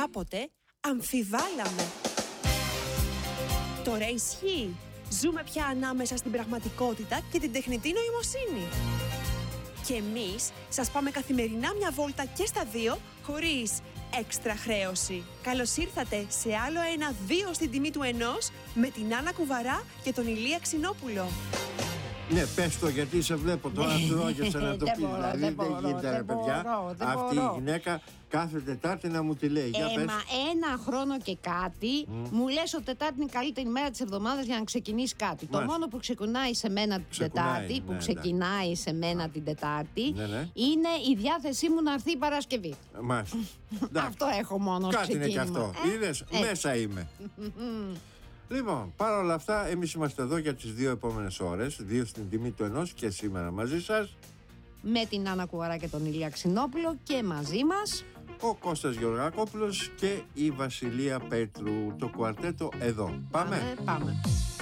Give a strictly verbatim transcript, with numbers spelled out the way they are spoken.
κάποτε αμφιβάλαμε. Τώρα ισχύει. Ζούμε πια ανάμεσα στην πραγματικότητα και την τεχνητή νοημοσύνη. Και εμείς σας πάμε καθημερινά μια βόλτα και στα δύο, χωρίς έξτρα χρέωση. Καλώς ήρθατε σε άλλο ένα δύο στην τιμή του ενός με την Άννα Κουβαρά και τον Ηλία Ξινόπουλο. Ναι, πες το, γιατί σε βλέπω τώρα τρώγεσαι να το πεις. Δηλαδή δεν γίνεται, ρε παιδιά. Αυτή η γυναίκα κάθε Τετάρτη να μου τη λέει. Για ε, πες. Μα ένα χρόνο και κάτι mm. μου λες ότι Τετάρτη είναι η καλύτερη μέρα της εβδομάδας για να ξεκινήσει κάτι. Μάλιστα. Το μόνο που ξεκινάει σε μένα την Ξεκουνάει, Τετάρτη, ναι, που ναι. ξεκινάει σε μένα την Τετάρτη, ναι, ναι. είναι η διάθεσή μου να έρθει η Παρασκευή. Μάλιστα. Αυτό έχω μόνο ως κάτι ξεκίνημα. είναι και αυτό. Ε? Είδες, ε. μέσα είμαι. Λοιπόν, παρ' όλα αυτά, εμείς είμαστε εδώ για τις δύο επόμενες ώρες, δύο στην τιμή του ενός και σήμερα μαζί σας. Με την Άννα Κουβαρά και τον Ηλία Ξινόπουλο και μαζί μας ο Κώστας Γεωργακόπουλος και η Βασιλεία Πέτρου. Το κουαρτέτο εδώ. Πάμε. Πάμε. πάμε.